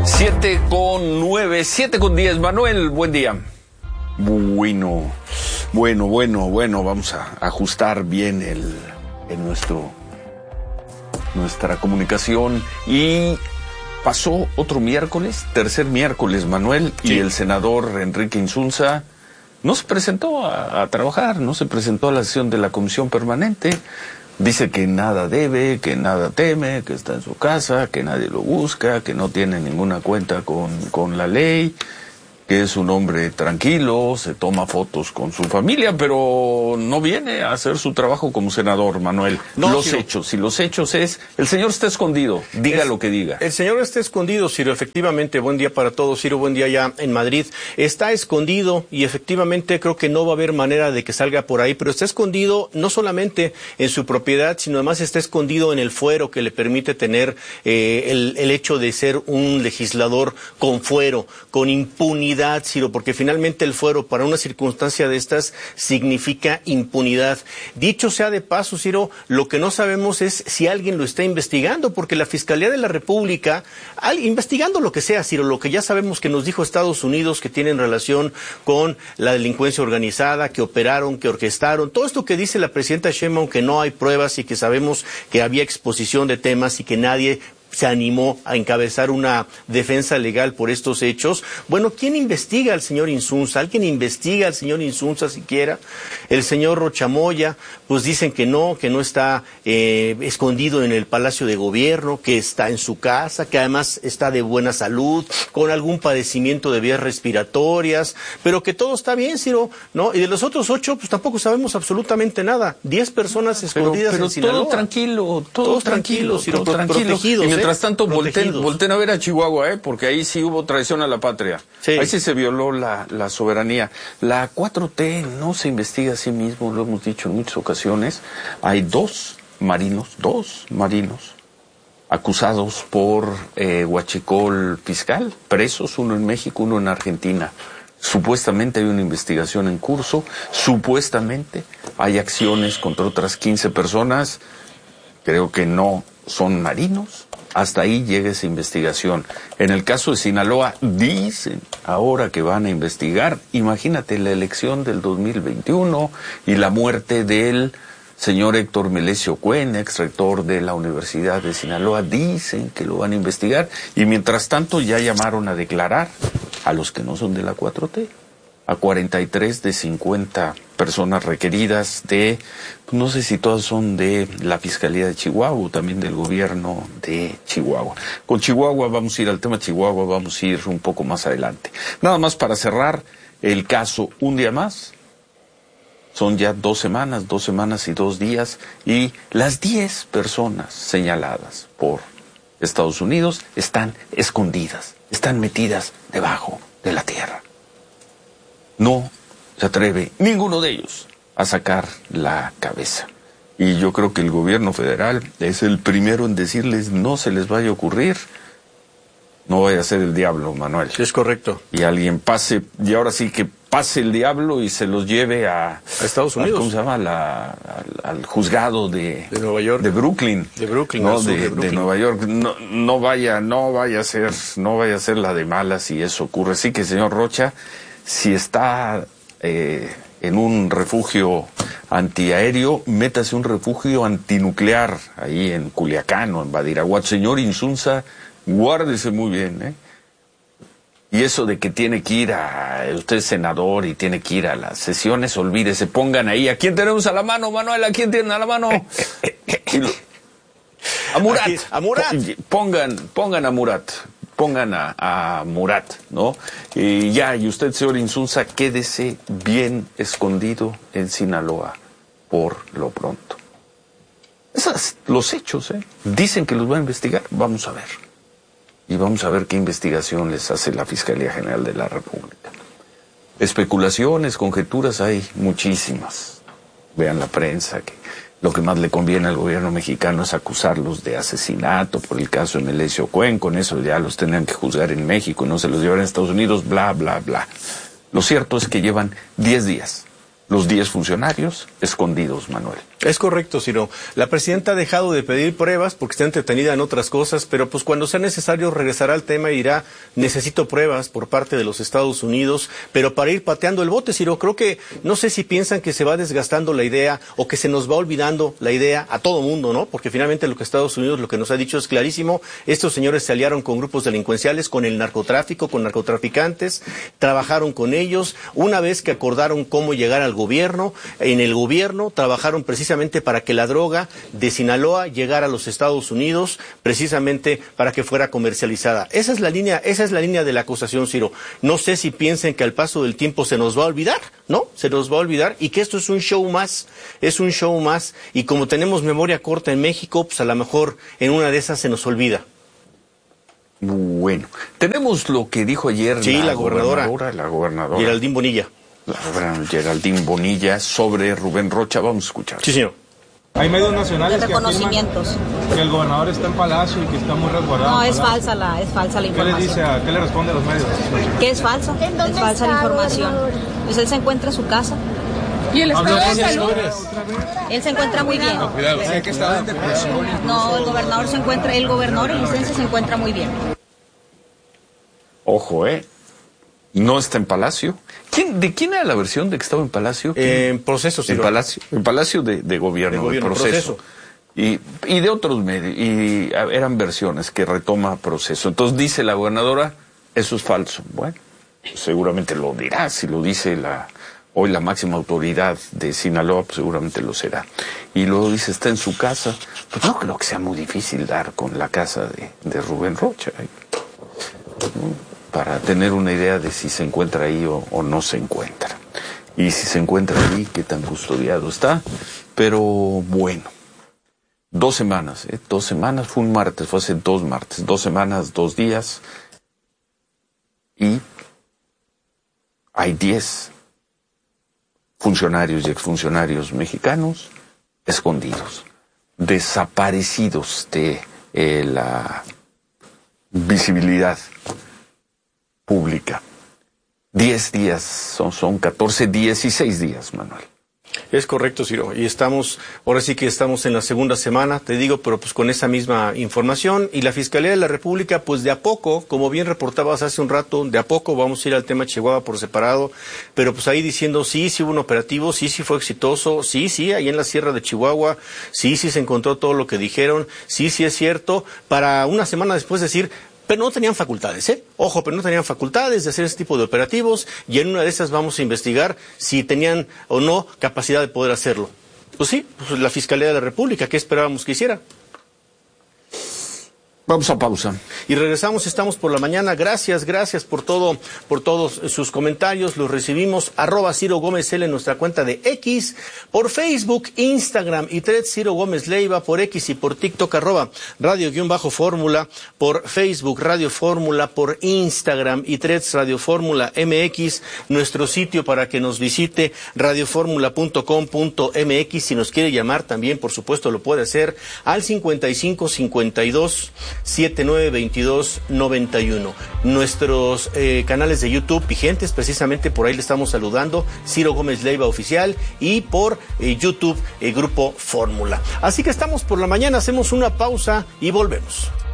7:09, 7:10. Manuel, buen día. Bueno, vamos a ajustar bien nuestra comunicación. Y pasó otro miércoles, tercer miércoles, Manuel, sí. Y el senador Enrique Insunza no se presentó a trabajar, no se presentó a la sesión de la comisión permanente. Dice que nada debe, que nada teme, que está en su casa, que nadie lo busca, que no tiene ninguna cuenta con la ley, que es un hombre tranquilo, se toma fotos con su familia, pero no viene a hacer su trabajo como senador, Manuel. No, los hechos es, el señor está escondido, diga lo que diga. El señor está escondido, Ciro, efectivamente. Buen día para todos, Ciro, buen día ya en Madrid. Está escondido y efectivamente creo que no va a haber manera de que salga por ahí, pero está escondido no solamente en su propiedad, sino además está escondido en el fuero que le permite tener el hecho de ser un legislador con fuero, con impunidad, Ciro, porque finalmente el fuero para una circunstancia de estas significa impunidad. Dicho sea de paso, Ciro, lo que no sabemos es si alguien lo está investigando, porque la Fiscalía de la República, investigando lo que sea, Ciro, lo que ya sabemos que nos dijo Estados Unidos, que tienen relación con la delincuencia organizada, que operaron, que orquestaron, todo esto que dice la presidenta Sheinbaum, que no hay pruebas y que sabemos que había exposición de temas y que nadie se animó a encabezar una defensa legal por estos hechos. Bueno, ¿quién investiga al señor Insunza? ¿Alguien investiga al señor Insunza siquiera? El señor Rocha Moya, pues dicen que no está escondido en el Palacio de Gobierno, que está en su casa, que además está de buena salud, con algún padecimiento de vías respiratorias, pero que todo está bien, Ciro, ¿no? Y de los otros 8, pues tampoco sabemos absolutamente nada. 10 personas escondidas en Sinaloa. Todo tranquilo, todos tranquilos, Ciro, protegidos. Mientras tanto, volteen a ver a Chihuahua, porque ahí sí hubo traición a la patria. Sí. Ahí sí se violó la soberanía. La 4T no se investiga a sí mismo, lo hemos dicho en muchas ocasiones. Hay dos marinos acusados por huachicol fiscal, presos, uno en México, uno en Argentina. Supuestamente hay una investigación en curso, supuestamente hay acciones contra otras 15 personas, creo que no son marinos. Hasta ahí llega esa investigación. En el caso de Sinaloa, dicen ahora que van a investigar. Imagínate la elección del 2021 y la muerte del señor Héctor Melesio Cuen, ex rector de la Universidad de Sinaloa. Dicen que lo van a investigar. Y mientras tanto ya llamaron a declarar a los que no son de la 4T. A 43 de 50 personas requeridas no sé si todas son de la Fiscalía de Chihuahua o también del gobierno de Chihuahua. Con Chihuahua vamos a ir al tema Chihuahua, vamos a ir un poco más adelante. Nada más para cerrar el caso un día más. Son ya 2 semanas y 2 días, y las 10 personas señaladas por Estados Unidos están escondidas, están metidas debajo de la tierra. No se atreve ninguno de ellos a sacar la cabeza. Y yo creo que el gobierno federal es el primero en decirles no se les vaya a ocurrir. No vaya a ser el diablo, Manuel. Es correcto. Y alguien pase, y ahora sí que pase el diablo y se los lleve a Estados Unidos. ¿Cómo se llama? Al juzgado de Nueva York. De Brooklyn. De Brooklyn, no, de Nueva York. No vaya a ser la de malas si eso ocurre. Así que, señor Rocha, si está en un refugio antiaéreo, métase un refugio antinuclear ahí en Culiacán o en Badiraguato. Señor Insunza, guárdese muy bien, Y eso de que tiene que ir usted es senador y tiene que ir a las sesiones, olvídese, pongan ahí. ¿A quién tenemos a la mano, Manuel? ¿A quién tienen a la mano? A Murat. A Murat. Pongan a Murat. Pongan a Murat, ¿no? Y usted, señor Insunza, quédese bien escondido en Sinaloa por lo pronto. Esos los hechos, Dicen que los van a investigar, vamos a ver. Y vamos a ver qué investigación les hace la Fiscalía General de la República. Especulaciones, conjeturas hay muchísimas. Vean la prensa, que lo que más le conviene al gobierno mexicano es acusarlos de asesinato por el caso de Melesio Cuen. Con eso ya los tendrían que juzgar en México y no se los llevarán a Estados Unidos, bla, bla, bla. Lo cierto es que llevan 10 días los 10 funcionarios escondidos, Manuel. Es correcto, Ciro. La presidenta ha dejado de pedir pruebas porque está entretenida en otras cosas, pero pues cuando sea necesario regresará al tema y dirá, necesito pruebas por parte de los Estados Unidos, pero para ir pateando el bote, Ciro, creo que, no sé si piensan que se va desgastando la idea o que se nos va olvidando la idea a todo mundo, ¿no? Porque finalmente lo que Estados Unidos, lo que nos ha dicho es clarísimo, estos señores se aliaron con grupos delincuenciales, con el narcotráfico, con narcotraficantes, trabajaron con ellos, una vez que acordaron cómo llegar al gobierno, en el gobierno trabajaron precisamente para que la droga de Sinaloa llegara a los Estados Unidos, precisamente para que fuera comercializada. Esa es la línea de la acusación, Ciro. No sé si piensen que al paso del tiempo se nos va a olvidar, ¿no? Se nos va a olvidar y que esto es un show más, y como tenemos memoria corta en México, pues a lo mejor en una de esas se nos olvida. Bueno, tenemos lo que dijo ayer la gobernadora Geraldine Bonilla sobre Rubén Rocha. Vamos a escuchar. Sí, señor. Hay medios nacionales que afirman que el gobernador está en Palacio y que está muy resguardado. No, es falsa la información. ¿Qué le responde a los medios? Que es falso, es falsa la información. Pues él se encuentra en su casa. ¿Y el estado de salud? Él se encuentra muy bien. No, el gobernador en licencia se encuentra muy bien. Ojo, no está en Palacio. ¿De quién era la versión de que estaba en Palacio? En proceso, sí. En Palacio de gobierno, de proceso. Y de otros medios, y eran versiones que retoma Proceso. Entonces dice la gobernadora, eso es falso. Bueno, seguramente lo dirá, si lo dice hoy la máxima autoridad de Sinaloa, pues seguramente lo será. Y luego dice, está en su casa. Pues no creo que sea muy difícil dar con la casa de Rubén Rocha, ¿no? Para tener una idea de si se encuentra ahí o no se encuentra. Y si se encuentra ahí, qué tan custodiado está. Pero bueno, 2 semanas, 2 semanas, fue un martes, fue hace 2 martes, 2 semanas, 2 días. Y hay 10 funcionarios y exfuncionarios mexicanos escondidos, desaparecidos de la visibilidad pública. 10 días, son 14, 16 días, Manuel. Es correcto, Ciro, y ahora sí que estamos en la segunda semana, te digo, pero pues con esa misma información, y la Fiscalía de la República, pues de a poco, como bien reportabas hace un rato, de a poco vamos a ir al tema Chihuahua por separado, pero pues ahí diciendo sí hubo un operativo, sí fue exitoso, sí, ahí en la Sierra de Chihuahua, sí se encontró todo lo que dijeron, sí es cierto, para una semana después decir, pero no tenían facultades, Ojo, pero no tenían facultades de hacer ese tipo de operativos y en una de esas vamos a investigar si tenían o no capacidad de poder hacerlo. Pues sí, pues la Fiscalía de la República, ¿qué esperábamos que hiciera? Vamos a pausa. Y regresamos, estamos por la mañana. Gracias por todos sus comentarios. Los recibimos. @Ciro Gómez L en nuestra cuenta de X, por Facebook, Instagram y Threads, Ciro Gómez Leiva, por X y por TikTok, @Radio_Fórmula, por Facebook, Radio Fórmula, por Instagram y Threads, Radio Fórmula MX, nuestro sitio para que nos visite, radioformula.com.mx. Si nos quiere llamar también, por supuesto, lo puede hacer al 5552-7922-91. Nuestros canales de YouTube vigentes, precisamente por ahí le estamos saludando, Ciro Gómez Leiva Oficial, y por YouTube Grupo Fórmula. Así que estamos por la mañana, hacemos una pausa y volvemos.